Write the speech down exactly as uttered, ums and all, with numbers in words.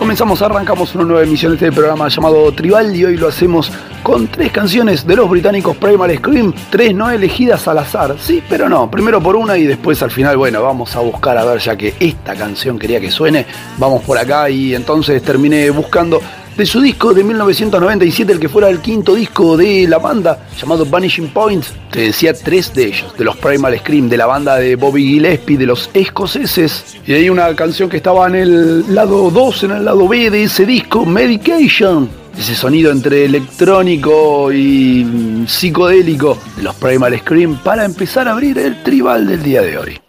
comenzamos, arrancamos una nueva emisión de este programa llamado Tribal y hoy lo hacemos con tres canciones de los británicos Primal Scream, tres no elegidas al azar, sí, pero no, primero por una y después al final, bueno, vamos a buscar a ver, ya que esta canción quería que suene, vamos por acá y entonces terminé buscando de su disco de mil novecientos noventa y siete, el que fuera el quinto disco de la banda, llamado Vanishing Point. Te decía tres de ellos, de los Primal Scream, de la banda de Bobby Gillespie, de los escoceses. Y hay una canción que estaba en el lado dos, en el lado B de ese disco, Medication. Ese sonido entre electrónico y psicodélico de los Primal Scream para empezar a abrir el tribal del día de hoy.